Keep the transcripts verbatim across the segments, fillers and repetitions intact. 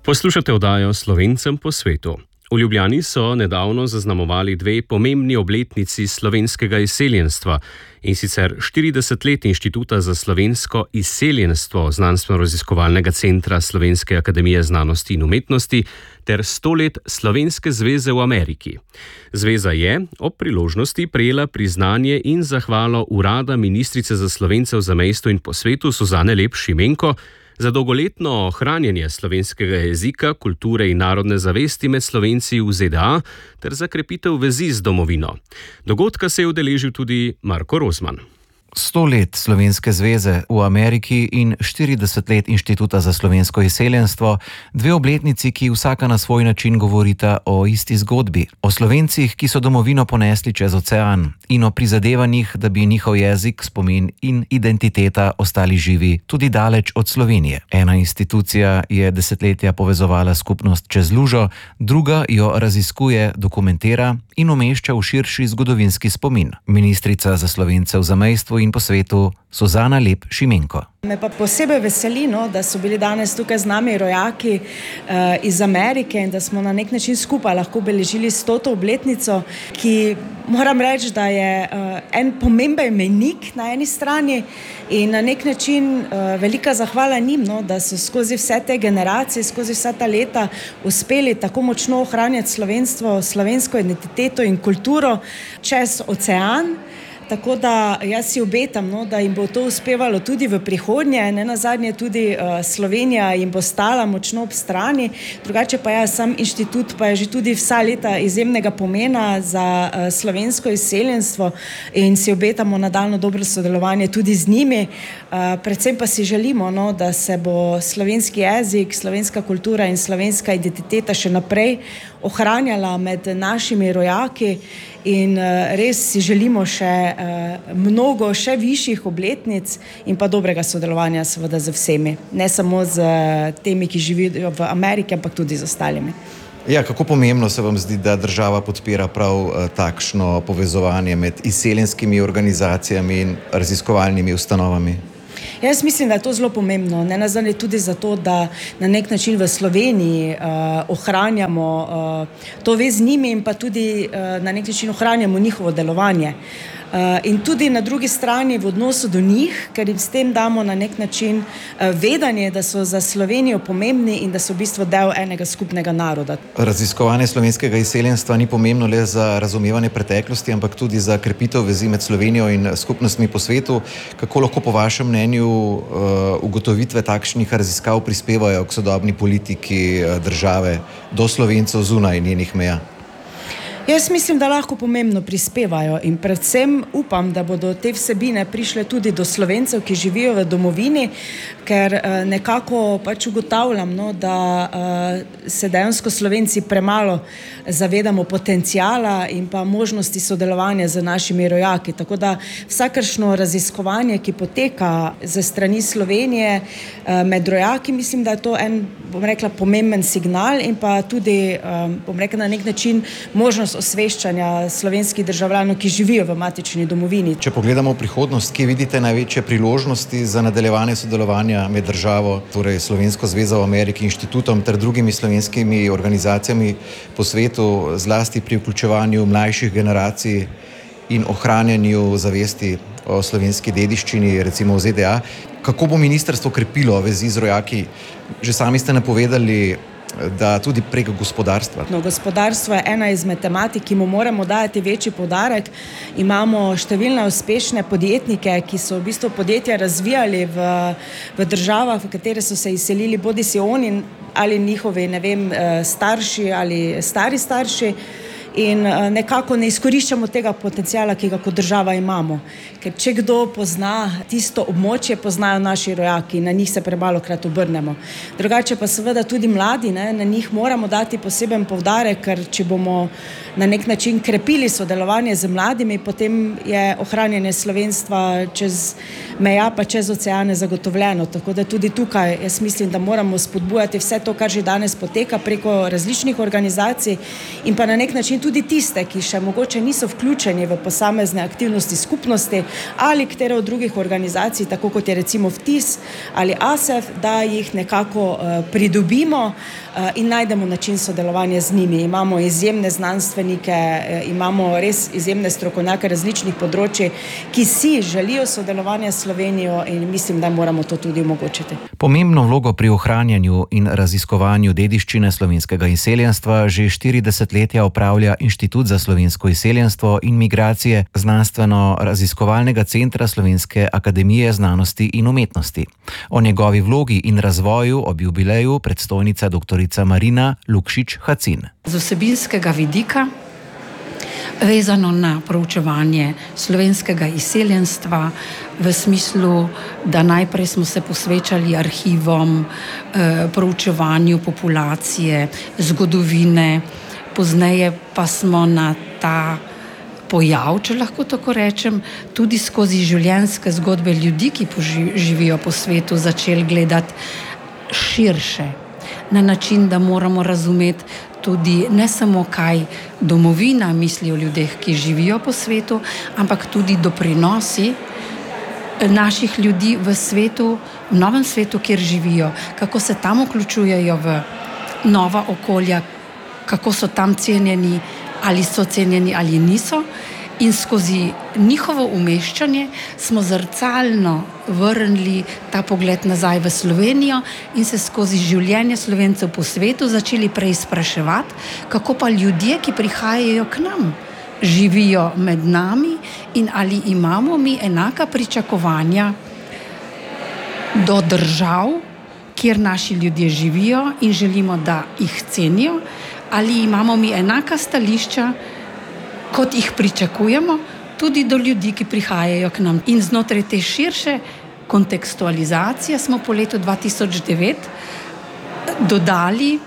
Poslušate oddajo Slovencem po svetu. V Ljubljani so nedavno zaznamovali dve pomembni obletnici slovenskega izseljenstva, in sicer štirideset let Inštituta za slovensko izseljenstvo Znanstveno-raziskovalnega centra Slovenske akademije znanosti in umetnosti ter sto let Slovenske zveze v Ameriki. Zveza je ob priložnosti prejela priznanje in zahvalo urada ministrice za Slovence v zamejstvu in po svetu Suzane Lep Šimenko za dolgoletno ohranjanje slovenskega jezika, kulture in narodne zavesti med Slovenci v Z D A ter za krepitev vezi z domovino. Dogodka se je udeležil tudi Marko Rozman. Sto let Slovenske zveze v Ameriki in štirideset let Inštituta za slovensko izseljenstvo, dve obletnici, ki vsaka na svoj način govorita o isti zgodbi, o Slovencih, ki so domovino ponesli čez ocean, in o prizadevanjih, da bi njihov jezik, spomin in identiteta ostali živi tudi daleč od Slovenije. Ena institucija je desetletja povezovala skupnost čez lužo, druga jo raziskuje, dokumentira in umešča v širši zgodovinski spomin. Ministrica za Slovence v zamejstvu in po svetu Suzana Lep Šimenko. Me pa posebej veseli, no, da so bili danes tukaj z nami rojaki uh, iz Amerike in da smo na nek način skupaj lahko obeležili stoto obletnico, ki moram reči, da je uh, en pomemben mejnik na eni strani in na nek način uh, velika zahvala njim, no, da so skozi vse te generacije, skozi vsa ta leta uspeli tako močno ohranjati slovenstvo, slovensko identiteto in kulturo čez ocean. Tako da jaz si obetam, no, da jim bo to uspevalo tudi v prihodnje, ne nazadnje tudi uh, Slovenija jim bo stala močno ob strani, drugače pa ja, sam inštitut pa je že tudi vsa leta izjemnega pomena za uh, slovensko izseljenstvo in si obetamo nadaljnje dobro sodelovanje tudi z njimi, uh, predvsem pa si želimo, no, da se bo slovenski jezik, slovenska kultura in slovenska identiteta še naprej ohranjala med našimi rojaki in uh, res si želimo še uh, mnogo, še višjih obletnic in pa dobrega sodelovanja seveda z vsemi, ne samo z uh, temi, ki živijo v Ameriki, ampak tudi z ostalimi. Ja, kako pomembno se vam zdi, da država podpira prav uh, takšno povezovanje med izseljenskimi organizacijami in raziskovalnimi ustanovami? Jaz mislim, da je to zelo pomembno, ne nazadnje tudi zato, da na nek način v Sloveniji uh, ohranjamo uh, to vez z njimi in pa tudi uh, na nek način ohranjamo njihovo delovanje. Uh, in tudi na drugi strani v odnosu do njih, ker jim s tem damo na nek način uh, vedanje, da so za Slovenijo pomembni in da so v bistvu del enega skupnega naroda. Raziskovanje slovenskega izseljenstva ni pomembno le za razumevanje preteklosti, ampak tudi za krepitev vezi med Slovenijo in skupnostmi po svetu. Kako lahko po vašem mnenju uh, ugotovitve takšnih raziskav prispevajo k sodobni politiki uh, države do Slovencev zunaj njenih meja? Jaz mislim, da lahko pomembno prispevajo in predvsem upam, da bodo te vsebine prišle tudi do Slovencev, ki živijo v domovini, ker nekako pač ugotavljam, no, da uh, se dejansko Slovenci premalo zavedamo potencijala in pa možnosti sodelovanja z našimi rojaki. Tako da vsakršno raziskovanje, ki poteka ze strani Slovenije uh, med rojaki, mislim, da je to en, bom rekla, pomemben signal in pa tudi, um, bom rekla, na nek način možnost osveščanja slovenskih državljanov, ki živijo v matični domovini. Če pogledamo v prihodnost, kje vidite največje priložnosti za nadaljevanje sodelovanja med državo, torej Slovensko zvezo v Ameriki, inštitutom ter drugimi slovenskimi organizacijami po svetu, zlasti pri vključevanju mlajših generacij in ohranjanju zavesti o slovenski dediščini, recimo v Z D A? Kako bo ministrstvo krepilo vezi z rojaki? Že sami ste napovedali, da tudi preko gospodarstva. No, gospodarstvo je ena izmed tematik, ki mu moramo dati večji poudarek. Imamo številne uspešne podjetnike, ki so v bistvu podjetja razvijali v, v državah, v katere so se izselili bodisi oni ali njihovi, ne vem, starši ali stari starši. In nekako ne izkoriščamo tega potencijala, ki ga kot država imamo. Ker če kdo pozna tisto območje, poznajo naši rojaki, na njih se premalokrat obrnemo. Drugače pa seveda tudi mladi, ne, na njih moramo dati poseben poudarek, ker če bomo na nek način krepili sodelovanje z mladimi, potem je ohranjanje slovenstva čez meja pa čez oceane zagotovljeno. Tako da tudi tukaj jaz mislim, da moramo spodbujati vse to, kar že danes poteka preko različnih organizacij in pa na nek način tudi tudi tiste, ki še mogoče niso vključeni v posamezne aktivnosti skupnosti ali katere od drugih organizacij, tako kot je recimo Vtis ali ASEF, da jih nekako pridobimo in najdemo način sodelovanja z njimi. Imamo izjemne znanstvenike, imamo res izjemne strokovnjake različnih področji, ki si želijo sodelovanja s Slovenijo in mislim, da moramo to tudi omogočiti. Pomembno vlogo pri ohranjanju in raziskovanju dediščine slovenskega izseljenstva že štiri desetletja opravlja Inštitut za slovensko izseljenstvo in migracije Znanstveno-raziskovalnega centra Slovenske akademije znanosti in umetnosti. O njegovi vlogi in razvoju ob jubileju predstojnica doktorica Marina Lukšič-Hacin. Z vsebinskega vidika, vezano na proučevanje slovenskega izseljenstva, v smislu, da najprej smo se posvečali arhivom, proučevanju populacije, zgodovine, pozneje pa smo na ta pojav, če lahko tako rečem, tudi skozi življenjske zgodbe ljudi, ki živijo po svetu, začeli gledati širše, na način, da moramo razumeti tudi ne samo, kaj domovina misli o ljudeh, ki živijo po svetu, ampak tudi doprinosi naših ljudi v svetu, v novem svetu, kjer živijo, kako se tam vključujejo v nova okolja, kako so tam cenjeni, ali so cenjeni ali niso, in skozi njihovo umeščanje smo zrcalno vrnili ta pogled nazaj v Slovenijo in se skozi življenje Slovencev po svetu začeli preizpraševati, kako pa ljudje, ki prihajajo k nam, živijo med nami in ali imamo mi enaka pričakovanja do držav, kjer naši ljudje živijo in želimo, da jih cenijo, ali imamo mi enaka stališča, kot jih pričakujemo, tudi do ljudi, ki prihajajo k nam. In znotraj te širše kontekstualizacije smo po letu dva tisoč devet dodali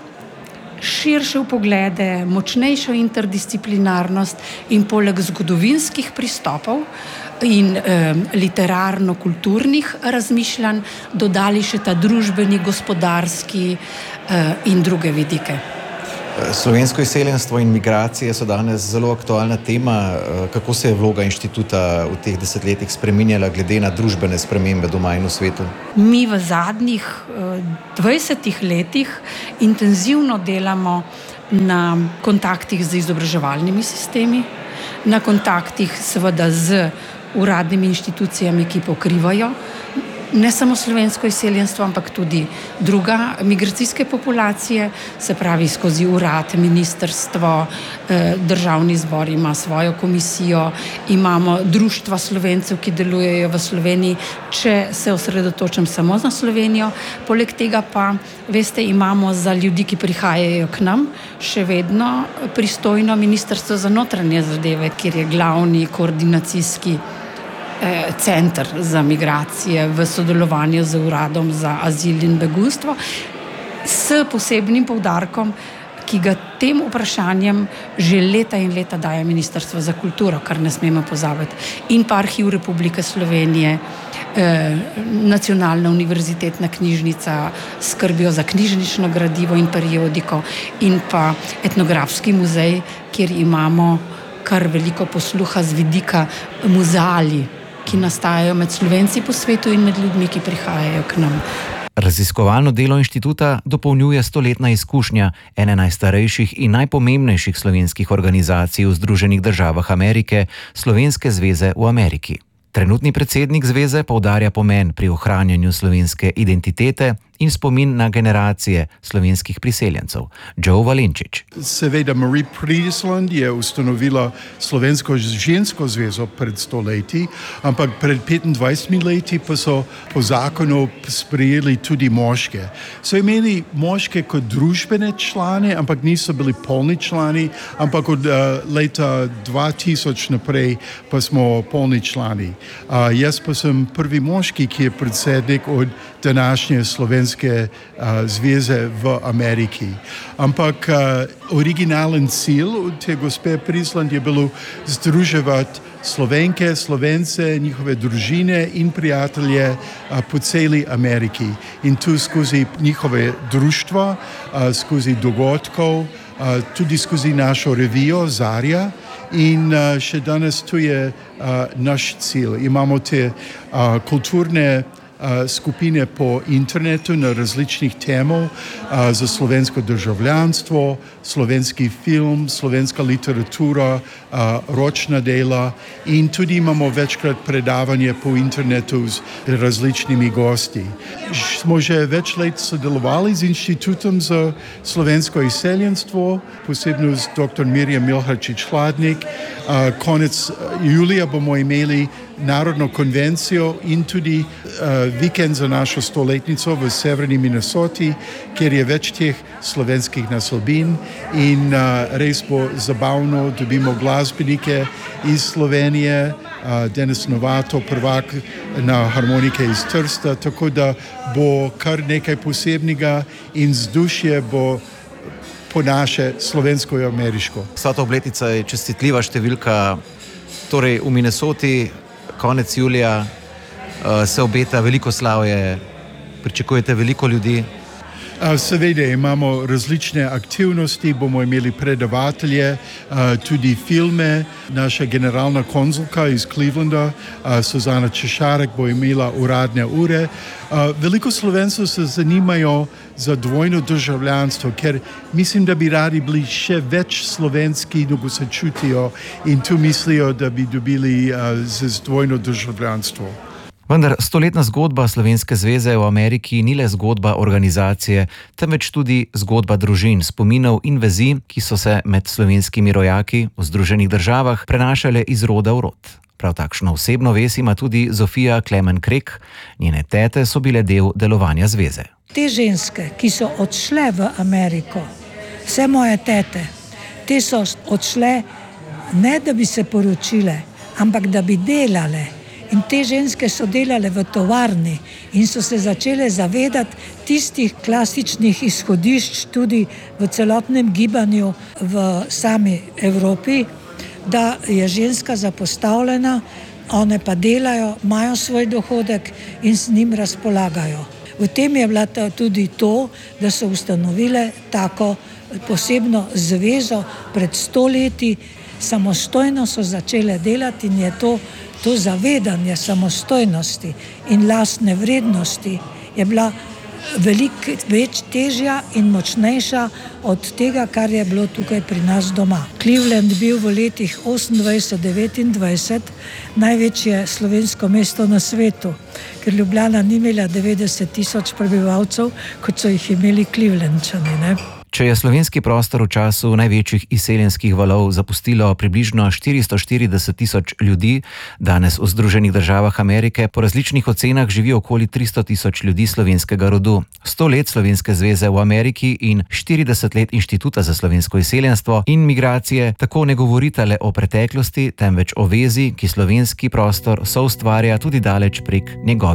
širše vpoglede, močnejšo interdisciplinarnost in poleg zgodovinskih pristopov in eh, literarno-kulturnih razmišljanj dodali še ta družbeni, gospodarski eh, in druge vidike. Slovensko izseljenstvo in migracije so danes zelo aktualna tema. Kako se je vloga inštituta v teh desetletjih spreminjala glede na družbene spremembe doma in v svetu? Mi v zadnjih dvajsetih letih intenzivno delamo na kontaktih z izobraževalnimi sistemi, na kontaktih seveda z uradnimi inštitucijami, ki pokrivajo ne samo slovensko izseljenstvo, ampak tudi druga migracijske populacije, se pravi skozi urad, ministrstvo, državni zbor ima svojo komisijo, imamo društva Slovencev, ki delujejo v Sloveniji, če se osredotočam samo na Slovenijo. Poleg tega pa, veste, imamo za ljudi, ki prihajajo k nam, še vedno pristojno ministrstvo za notranje zadeve, kjer je glavni koordinacijski center za migracije v sodelovanju z uradom za azil in begunstvo, s posebnim poudarkom, ki ga tem vprašanjem že leta in leta daje Ministrstvo za kulturo, kar ne smemo pozabiti, in pa Arhiv Republike Slovenije, eh, Nacionalna univerzitetna knjižnica skrbijo za knjižnično gradivo in periodiko in pa Etnografski muzej, kjer imamo kar veliko posluha z vidika muzealij, ki nastajajo med Slovenci po svetu in med ljudmi, ki prihajajo k nam. Raziskovalno delo inštituta dopolnjuje stoletna izkušnja ene najstarejših in najpomembnejših slovenskih organizacij v Združenih državah Amerike, Slovenske zveze v Ameriki. Trenutni predsednik zveze poudarja pomen pri ohranjanju slovenske identitete in spomin na generacije slovenskih priseljencev. Joe Valenčič. Seveda, Marie Priesland je ustanovila Slovensko žensko zvezo pred sto leti, ampak pred petindvajsetimi leti pa so po zakonu sprejeli tudi moške. So imeli moške kot družbene člane, ampak niso bili polni člani, ampak od uh, leta dva tisoč naprej pa smo polni člani. Uh, jaz pa sem prvi moški, ki je predsednik od današnje Slovenske uh, zveze v Ameriki. Ampak uh, originalen cilj od te gospe Priesland je bilo združevati Slovenke, Slovence, njihove družine in prijatelje uh, po celi Ameriki. In tu skozi njihove društva, uh, skozi dogodkov, tudi skozi našo revijo Zarja. In uh, še danes to je uh, naš cilj. Imamo te uh, kulturne uh, skupine po internetu na različnih temah uh, za slovensko državljanstvo, slovenski film, slovenska literatura, uh, ročna dela in tudi imamo večkrat predavanje po internetu z različnimi gosti. Smo že več let sodelovali z Inštitutom za slovensko izseljenstvo, posebno z dr. Mirjam Milharčič-Hladnik. Uh, konec julija bomo imeli Narodno konvencijo in tudi uh, vikend za našo stoletnico v severni Minnesoti, kjer je več teh slovenskih naslobin in uh, res bo zabavno, dobimo glasbenike iz Slovenije, uh, Denis Novato, prvak na harmonike iz Trsta, tako da bo kar nekaj posebnega in vzdušje bo po naše slovensko in ameriško. Sveta obletnica je čestitljiva številka, torej v Minnesoti konec julija uh, se obeta veliko slavje, pričakujete veliko ljudi? Seveda imamo različne aktivnosti, bomo imeli predavatelje, tudi filme. Naša generalna konzulka iz Clevelanda, Suzana Češarek, bo imela uradne ure. Veliko Slovencev se zanimajo za dvojno državljanstvo, ker mislim, da bi radi bili še več slovenski, nego se čutijo in tu mislijo, da bi dobili z dvojno državljanstvo. Vendar stoletna zgodba Slovenske zveze v Ameriki ni le zgodba organizacije, temveč tudi zgodba družin, spominov in vezi, ki so se med slovenskimi rojaki v Združenih državah prenašale iz roda v rod. Prav takšno osebno vez ima tudi Zofija Klemen Krek, njene tete so bile del delovanja zveze. Te ženske, ki so odšle v Ameriko, vse moje tete, te so odšle ne da bi se poročile, ampak da bi delale. In te ženske so delale v tovarni in so se začele zavedati tistih klasičnih izhodišč tudi v celotnem gibanju v sami Evropi, da je ženska zapostavljena, one pa delajo, imajo svoj dohodek in s njim razpolagajo. V tem je bila tudi to, da so ustanovile tako posebno zvezo pred sto leti, samostojno so začele delati in je to To zavedanje samostojnosti in lastne vrednosti je bila veliko več težja in močnejša od tega, kar je bilo tukaj pri nas doma. Cleveland bil v letih osemindvajset devetindvajset največje slovensko mesto na svetu, ker Ljubljana ni imela devetdeset tisoč prebivalcev, kot so jih imeli Clevelandčani, ne? Če je slovenski prostor v času največjih izseljenskih valov zapustilo približno štiristo štirideset tisoč ljudi, danes v Združenih državah Amerike po različnih ocenah živi okoli tristo tisoč ljudi slovenskega rodu. sto let Slovenske zveze v Ameriki in štirideset let Inštituta za slovensko izseljenstvo in migracije tako ne govorita le o preteklosti, temveč o vezi, ki slovenski prostor soustvarja tudi daleč prek njegove